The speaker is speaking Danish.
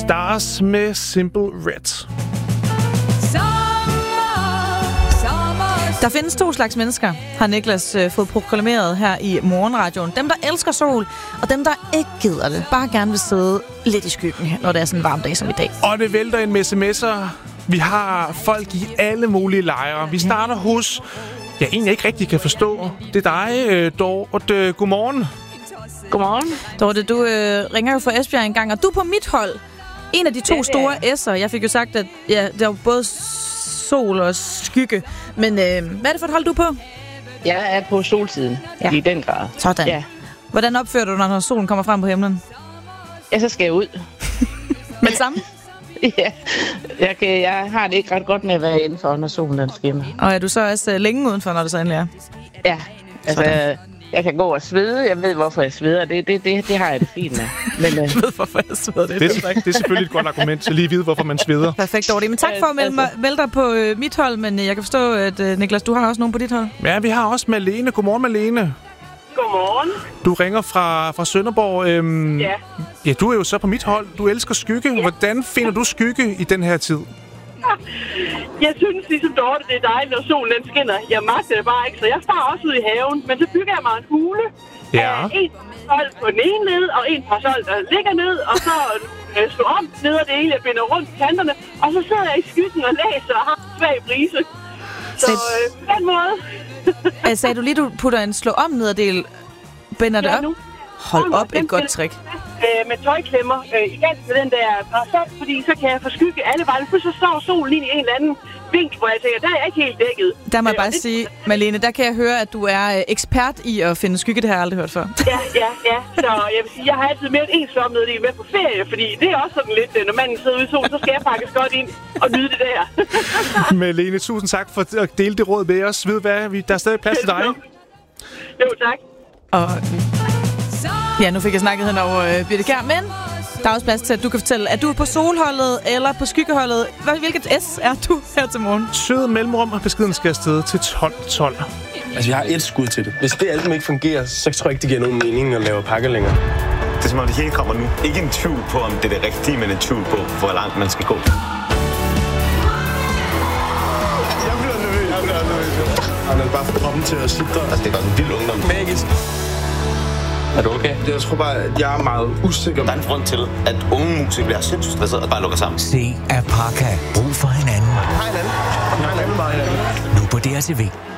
Stars med Simple Red. Der findes 2 slags mennesker, har Niklas fået proklameret her i morgenradioen. Dem, der elsker sol, og dem, der ikke gider det. Bare gerne vil sidde lidt i skyggen, når det er sådan en varm dag som i dag. Og det vælter ind med sms'er. Vi har folk i alle mulige lejre. Vi starter hos... Jeg egentlig ikke rigtig kan forstå. Det er dig, Dorte. Godmorgen. Godmorgen. Dorte, du ringer jo fra Esbjerg engang, og du er på mit hold. En af de 2 store S'er. Jeg fik jo sagt, at der var både sol og skygge. Men hvad er det for et hold, du er på? Jeg er på solsiden. Ja. I den grad. Sådan. Ja. Hvordan opfører du dig, når solen kommer frem på himlen? Ja, så skal jeg ud. Med det samme? Ja. Jeg har det ikke ret godt med at være indenfor, når solen den skinner. Og er du så også længe udenfor, når det så endelig er? Ja. Altså, jeg kan gå og svede. Jeg ved, hvorfor jeg sveder. Det har jeg det fint med. Men, jeg ved, hvorfor jeg sveder. Det er selvfølgelig et godt argument til lige at vide, hvorfor man sveder. Perfekt, Dorte. Men tak for at melde dig på mit hold. Men jeg kan forstå, at Niklas, du har også nogen på dit hold. Ja, vi har også Malene. Godmorgen, Malene. Godmorgen. Du ringer fra Sønderborg. Ja. Ja, du er jo så på mit hold. Du elsker skygge. Ja. Hvordan finder du skygge i den her tid? Jeg synes ligesom Dorte, det er dejligt, når solen den skinner. Jeg magter det bare ikke, så jeg starter også ud i haven. Men så bygger jeg mig en hule. Ja. En parasol på den ene ned, og en parasol, der ligger ned. Og så slå om ned og det hele. Jeg binder rundt kanterne. Og så sidder jeg i skyggen og læser og har en svag brise. Så på den måde. Sagde du lige, du putter en slå om nederdel, binder det op? Nu. Hold op, et godt trick. Med tøjklemmer igen med den der parasol, fordi så kan jeg forskygge alle vejen. Så står solen ind i en eller anden vinkel, hvor jeg tænker, der er jeg ikke helt dækket. Der må jeg bare sige, Malene, der kan jeg høre, at du er ekspert i at finde skygge. Det har jeg aldrig hørt før. Ja. Så jeg vil sige, jeg har altid mere end en slåmnederdel med på ferie, fordi det er også sådan lidt, når manden sidder ude i solen, så skal jeg faktisk godt ind og nyde det der. Malene, tusind tak for at dele det råd med os. Ved hvad? Der er stadig plads til dig. Jo, tak. Og ja, nu fik jeg snakket hen over Birte Kjær, men der er også plads til, at du kan fortælle, at du er på solholdet eller på skyggeholdet. Hvilket S er du her til morgen? Sød mellemrum, og beskeden skal afsted til 1212. Altså, jeg har et skud til det. Hvis det album ikke fungerer, så tror jeg ikke, det giver nogen mening at lave pakker længere. Det er som om, det hele kommer nu. Ikke en tvivl på, om det er det rigtige, men en tvivl på, hvor langt man skal gå. Jeg bliver nervøs. Han er bare for kroppen til at sidde. Altså, det er godt en vild ungdom. Magisk. Er du okay? Jeg tror bare, at jeg er meget usikker. Der er en grund til, at unge musikere bliver sindssygt stresset og bare lukker sammen. Se Apaka. Brug for hinanden. Hej hinanden. Nu på DRTV.